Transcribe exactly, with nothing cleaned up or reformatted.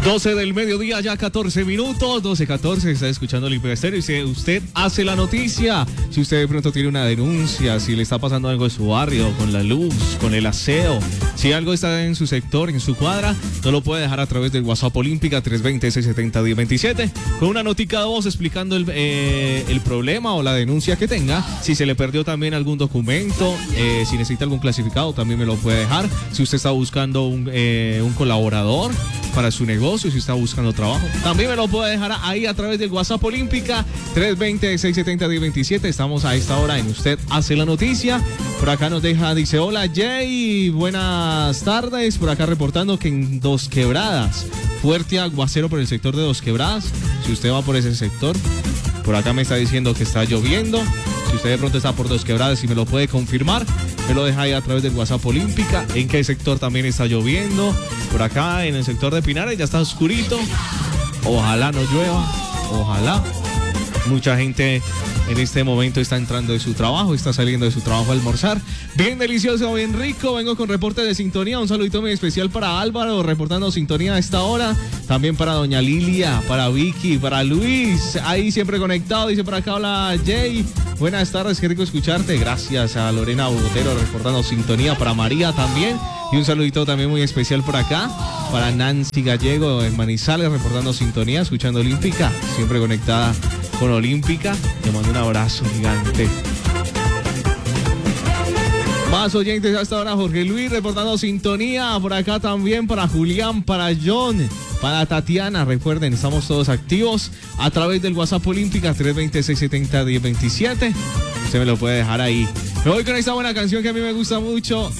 doce del mediodía, ya catorce minutos, doce catorce, está escuchando Olímpica Estéreo y si usted hace la noticia, si usted de pronto tiene una denuncia, si le está pasando algo en su barrio, con la luz, con el aseo, si algo está en su sector, en su cuadra, no lo puede dejar a través del WhatsApp Olímpica tres dos cero, seis siete cero, uno cero dos siete con una notica de voz explicando el, eh, el problema o la denuncia que tenga. Si se le perdió también algún documento, eh, si necesita algún clasificado, también me lo puede dejar. Si usted está buscando un, eh, un colaborador para su negocio, si está buscando trabajo, también me lo puede dejar ahí a través del WhatsApp Olímpica tres dos cero, seis siete cero, uno cero dos siete. Estamos a esta hora en Usted Hace la Noticia. Por acá nos deja, dice: hola Jay, buenas tardes. Por acá reportando que en Dos Quebradas, fuerte aguacero por el sector de Dos Quebradas. Si usted va por ese sector, por acá me está diciendo que está lloviendo. Si usted de pronto está por Dos Quebradas y me lo puede confirmar, me lo deja ahí a través del WhatsApp Olímpica. ¿En qué sector también está lloviendo? Por acá en el sector de Pinares ya está oscurito. Ojalá no llueva, ojalá. Mucha gente en este momento está entrando de su trabajo, está saliendo de su trabajo a almorzar. Bien delicioso, bien rico. Vengo con reporte de sintonía. Un saludito muy especial para Álvaro, reportando sintonía a esta hora. También para doña Lilia, para Vicky, para Luis. Ahí siempre conectado. Dice por acá: hola Jay, buenas tardes, qué rico escucharte. Gracias a Lorena Bogotero, reportando sintonía. Para María también. Y un saludito también muy especial por acá para Nancy Gallego en Manizales, reportando sintonía, escuchando Olímpica, siempre conectada con Olímpica. Te mando un abrazo gigante. Más oyentes hasta ahora: Jorge Luis reportando sintonía. Por acá también para Julián, para John, para Tatiana. Recuerden, estamos todos activos a través del WhatsApp Olímpica tres dos cero, seis siete cero, uno cero dos siete. Usted me lo puede dejar ahí. Me voy con esta buena canción que a mí me gusta mucho.